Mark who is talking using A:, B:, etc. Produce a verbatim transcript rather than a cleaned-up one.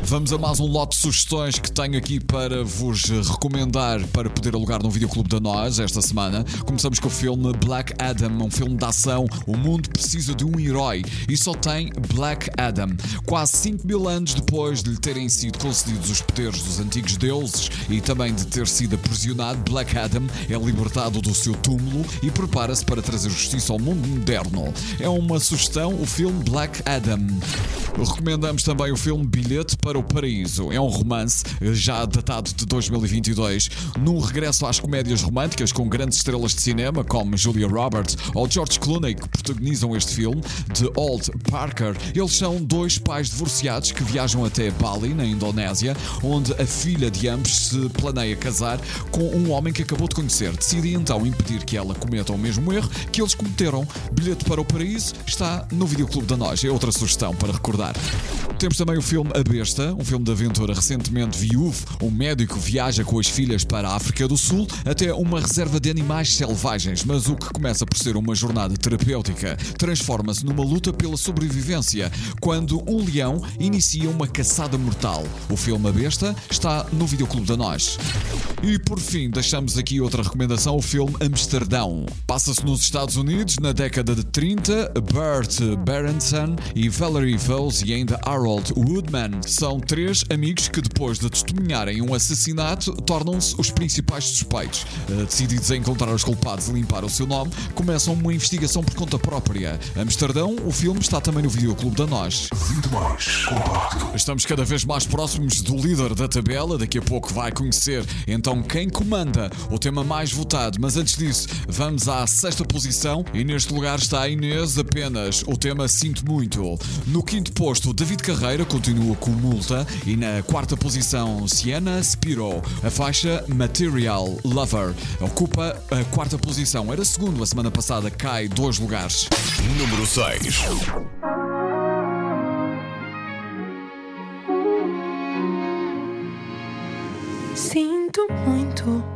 A: Vamos a mais um lote de sugestões que tenho aqui para vos recomendar para poder alugar no Videoclube da Nós esta semana. Começamos com o filme Black Adam, um filme de ação. O mundo precisa de um herói e só tem Black Adam. Quase cinco mil anos depois de lhe terem sido concedidos os poderes dos antigos deuses e também de ter sido aprisionado, Black Adam é libertado do seu túmulo e prepara-se para trazer justiça ao mundo moderno. É uma sugestão, o filme Black Adam. Recomendamos também o filme Bilhete para o Paraíso. É um romance já datado de dois mil e vinte e dois, num regresso às comédias românticas com grandes estrelas de cinema como Julia Roberts ou George Clooney, que protagonizam este filme, de Old Parker. Eles são dois pais divorciados que viajam até Bali, na Indonésia, onde a filha de ambos se planeia casar com um homem que acabou de conhecer. Decidem então impedir que ela cometa o mesmo erro que eles cometeram. Bilhete para o Paraíso está no Videoclube da Nós. É outra sugestão para recordar. Temos também o filme A Besta, um filme de aventura recentemente viúvo. Um médico viaja com as filhas para a África do Sul até uma reserva de animais selvagens, mas o que começa por ser uma jornada terapêutica transforma-se numa luta pela sobrevivência quando um leão inicia uma caçada mortal. O filme A Besta está no Videoclube da Nós. E por fim, deixamos aqui outra recomendação, o filme Amsterdão. Passa-se nos Estados Unidos na década de trinta. Burt Berenson e Valerie Vose e ainda Harold Woodman são três amigos que, depois de testemunharem um assassinato, tornam-se os principais suspeitos. Decididos a encontrar os culpados e limpar o seu nome, começam uma investigação por conta própria. Amsterdão, o filme está também no Videoclube da Nós.
B: vinte mais compacto.
A: Estamos cada vez mais próximos do líder da tabela. Daqui a pouco vai conhecer então quem comanda o tema mais votado. Mas antes disso, vamos à sexta posição e neste lugar está a Inês apenas. O tema Sinto Muito. No quinto posto, David Carreira continua com Multa e na quarta posição, Sienna Spiro. A faixa Material Lover ocupa a quarta posição. Era segundo, a semana passada cai dois lugares.
B: Número seis.
C: Sinto muito.